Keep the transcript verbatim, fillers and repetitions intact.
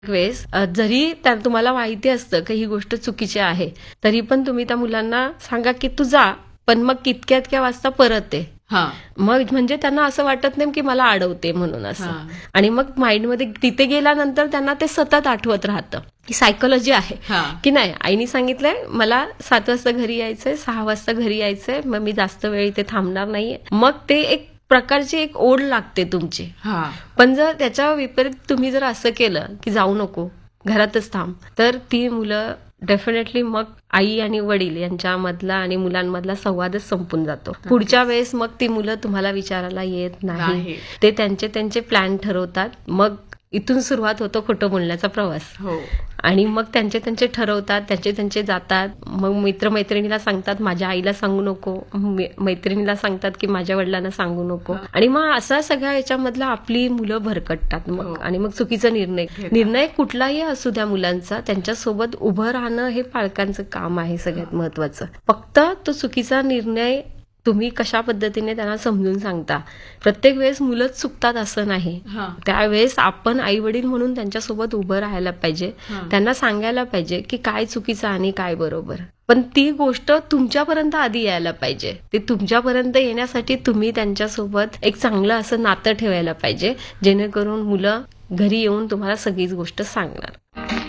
वेळेस अ, जरी त्या तुम्हाला माहिती असतं की ही गोष्ट चुकीची आहे, तरी पण तुम्ही त्या मुलांना सांगा की तू जा, पण मग इतक्या इतक्या वाजता परत ये. हा मग म्हणजे त्यांना असं वाटत नाही की मला अडवते म्हणून असं. हा. आणि मग माइंडमध्ये तिथे गेल्यानंतर त्यांना ते सतत आठवत राहतं. ही सायकोलॉजी आहे हा. की नाही, आईने सांगितलंय मला सात वाजता घरी यायचंय, सहा वाजता घरी यायचंय, मग मी जास्त वेळ इथे थांबणार नाहीये. मग ते एक प्रकारची एक ओढ लागते तुमची. हा. पण जर त्याच्या विपरीत तुम्ही जर असं केलं की जाऊ नको, घरातच थांब, तर ती मुलं डेफिनेटली मग आई आणि वडील यांच्यामधला आणि मुलांमधला संवादच संपून जातो. पुढच्या वेळेस मग ती मुलं तुम्हाला विचारायला येत नाही. नाही. ते त्यांचे त्यांचे प्लॅन ठरवतात. मग इथून सुरुवात होतो खोटं बोलण्याचा प्रवास. हो. आणि मग त्यांचे त्यांचे ठरवतात, त्यांचे त्यांचे जातात. मग मित्रमैत्रिणीला सांगतात माझ्या आईला सांगू नको, मै- मैत्रिणीला सांगतात की माझ्या वडिलांना सांगू नको. आणि मग असा सगळ्या याच्यामधला आपली मुलं भरकटतात हो. मग. आणि मग चुकीचा निर्णय घेतात. निर्णय कुठलाही असू द्या मुलांचा, त्यांच्यासोबत उभं राहणं हे पालकांचं काम आहे सगळ्यात महत्वाचं. फक्त तो चुकीचा निर्णय तुम्ही कशा पद्धतीने त्यांना समजून सांगता. प्रत्येक वेळेस मुलंच चुकतात असं नाही. हा. त्यावेळेस आपण आई वडील म्हणून त्यांच्यासोबत उभं राहायला पाहिजे. हा. त्यांना सांगायला पाहिजे की काय चुकीचं आणि काय बरोबर. पण ती गोष्ट तुमच्यापर्यंत आधी यायला पाहिजे. ती तुमच्यापर्यंत येण्यासाठी तुम्ही त्यांच्यासोबत एक चांगलं असं नातं ठेवायला पाहिजे, जेणेकरून मुलं घरी येऊन तुम्हाला सगळीच गोष्ट सांगणार.